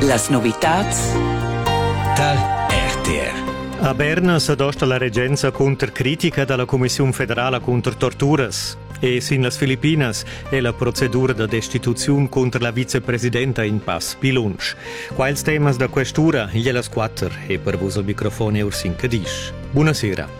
Las novitats tal RTR. A Berna s'adosta la regenza contro critica dalla Commissione federale contro torturas. E sin las Filipinas è la procedura da destituzione contro la vicepresidenta in pass pilunch. Quais temas da questura, gliela squatter e per vos al microfono Ursin Cadish. Buonasera.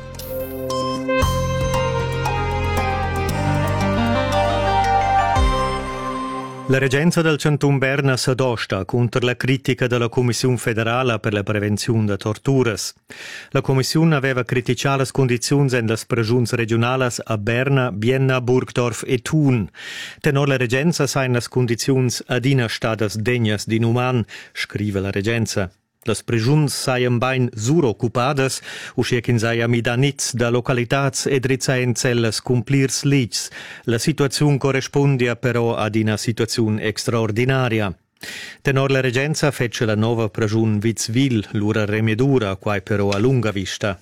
La regenza del Canton Berna s'adosta contro la critica della Commissione federale per la prevenzione da torturas. La Commissione aveva criticato le condizioni delle prigioni regionali a Berna, Vienna, Burgdorf e Thun. Tenor la regenza sain le condizioni adina stadas degnas d'inuman, scrive la regenza. Las prigiuns saien bain suroccupadas, usciekin saia midanits da localitats e drizzaen celles cumplirs ligs. La situazione corrispondia però ad una situazione extraordinaria. Tenor la regenza fece la nova prigiun Vitzwil l'ura remedura, quai però a lunga vista.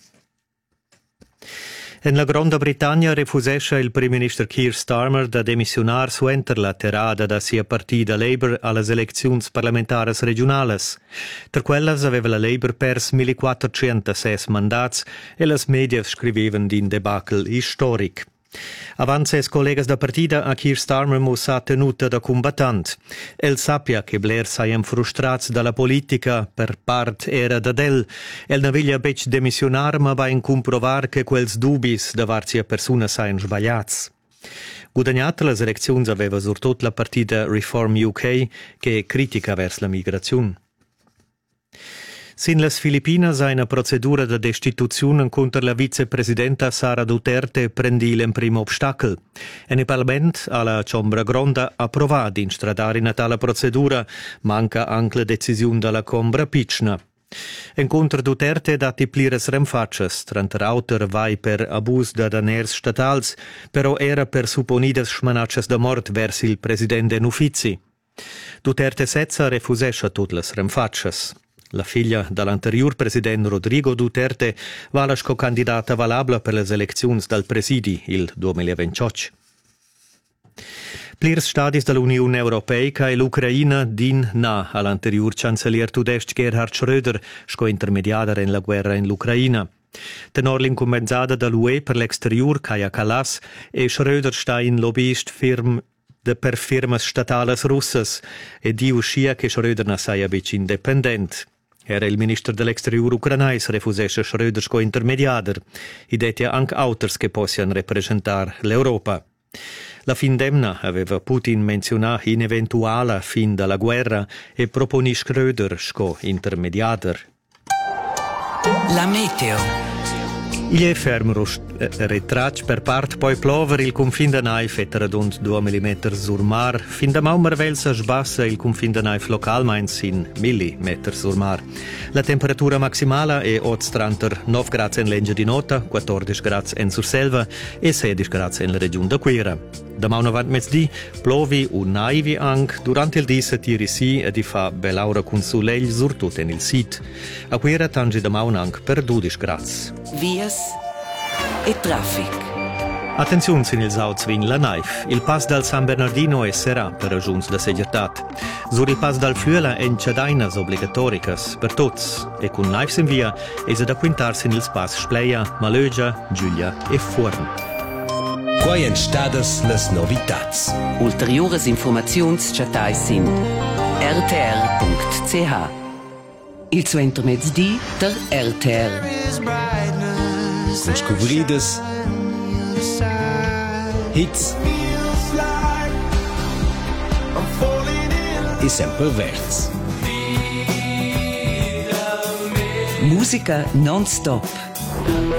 En la Gronda Britannia refusesce il Prime Minister Keir Starmer da demissionar suenter la terada da sia partida Labour alle elezioni parlamentari regionali. Tra quellas aveva la Labour pers 1406 mandats e las medias scrivevan din debacle historic. Avant ses collegas da partida a Keir Starmer mussa tenuta da combattant. El sappia che Blair saien frustrats dalla politica, per part era da del. El naviglia bec demissionar, ma va in comprovar che quels dubis da varzia persuna saien sbagliats. Guadagnata las elecziuns aveva surtot la partida Reform UK, che critica vers la migrazione. Sin las Filipinas ha una procedura de destituzione contro la vicepresidenta Sara Duterte prendi il primo obstacle. E il Parlament alla Ciambra Gronda approvat instradare in tale procedura, manca anche la decisione della Combra Piccina. En contra Duterte dati plires remfaccias, tranter auter vai per abus da daners statals, però era per supponidas schmanaccias da mort versi il presidente in uffizi. Duterte Setza refusesce tutte le remfaccias. La figlia dall'anterior presidente Rodrigo Duterte va la candidata valabla per le elezioni dal presidi il 2028. Plirs stadis dell'Unione Europea e l'Ucraina din na all'anterior chancelier tudesc Gerhard Schröder, sco intermediader in la guerra in l'Ucraina. Tenor l'incommenzada dall'UE per l'exterior Kaja Kallas e Schröder sta in lobbyist per firmas statales russas e di uscia che Schröder na saia bec independent. Era il ministro dell'exterior ucranais refusesce Schröder sco intermediader, idetia anche auters che possian representar l'Europa. La fin demna aveva Putin menzionà in eventuale fin della guerra e proponi Schröder sco intermediader. La meteo. Il è fermo retrac per part, poi plover il confin da naif e radund 2 mm sur mar, fin da mau marvelsa sbassa il confin da naif local mains in millimeter sur mar. La temperatura maximale è 9 gradi in Lengia di Nota, 14 gradi in Surselva e 16 gradi in la regione da Quera. Da mau avant mezzdi plovi o naivi anche, durante il dì si tiri sì e di fa bell'aura con soleil surtut in il sit. A Quera tangi da mau anche per 12 gradi. Vias e traffic. Attenzione sin il Sauzwin la naif. Il pass dal San Bernardino è serà per ragions da segurtat. Sur il pass dal Füela en ciadainas obligatoricas per tots. E con naifs in via è da quintarsi nel pass Spleia, Malögia, Giulia e Forn. Quai en stadas las novitats. Ulteriores informazions chatais in rtr.ch. Il suo intermezdi der RTR. Con scobridas, hits e sempre verts. Musica non-stop.